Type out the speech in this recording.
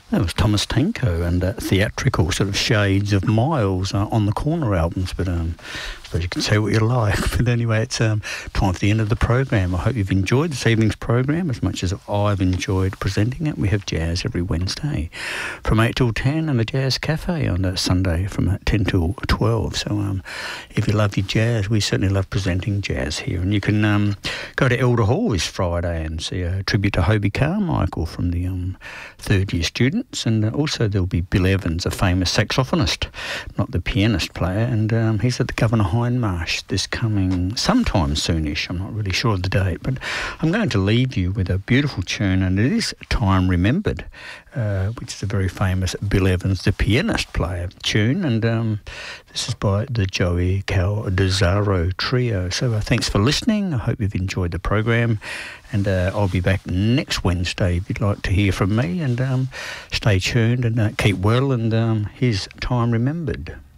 That was Thomas Tenko and theatrical sort of shades of Miles on the Corner albums, but I suppose you can say what you like. But anyway, it's time for the end of the program. I hope you've enjoyed this evening's program as much as I've enjoyed presenting it. We have jazz every Wednesday from 8 till 10 and the Jazz Cafe on Sunday from 10 till 12. So if you love your jazz, we certainly love presenting jazz here. And you can go to Elder Hall this Friday and see a tribute to Hobie Carmichael from the third year students. And also there'll be Bill Evans, a famous saxophonist, not the pianist player, and he's at the Governor Hindmarsh this coming sometime soonish. I'm not really sure of the date, but I'm going to leave you with a beautiful tune, and it is Time Remembered, which is a very famous Bill Evans, the pianist player, tune, and this is by the Joey Caldezzaro Trio. So thanks for listening. I hope you've enjoyed the program, and I'll be back next Wednesday if you'd like to hear from me, and stay tuned and keep well, and here's Time Remembered.